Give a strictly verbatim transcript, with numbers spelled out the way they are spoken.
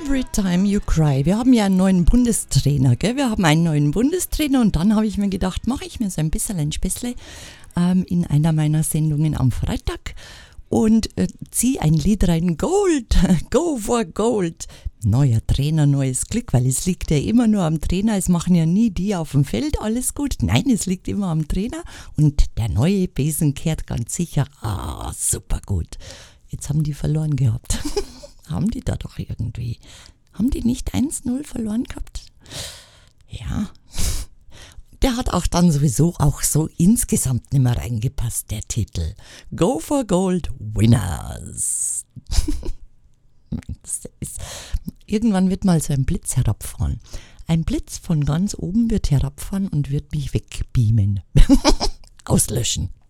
Every Time You Cry. Wir haben ja einen neuen Bundestrainer, gell? Wir haben einen neuen Bundestrainer und dann habe ich mir gedacht, mache ich mir so ein bisschen ein Späßle ähm, in einer meiner Sendungen am Freitag und äh, ziehe ein Lied rein. Gold, go for gold. Neuer Trainer, neues Glück, weil es liegt ja immer nur am Trainer. Es machen ja nie die auf dem Feld alles gut. Nein, es liegt immer am Trainer und der neue Besen kehrt ganz sicher. Ah, super gut. Jetzt haben die verloren gehabt. Haben die da doch irgendwie. Haben die nicht eins null verloren gehabt? Ja. Der hat auch dann sowieso auch so insgesamt nicht mehr reingepasst, der Titel. Go for Gold Winners. Das ist, irgendwann wird mal so ein Blitz herabfahren. Ein Blitz von ganz oben wird herabfahren und wird mich wegbeamen. Auslöschen.